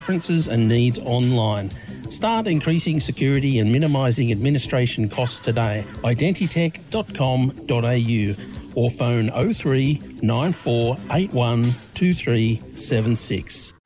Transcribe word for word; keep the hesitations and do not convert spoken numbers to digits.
preferences and needs online. Start increasing security and minimising administration costs today. identitech dot com dot a u or phone oh three nine four eight one two three seven six.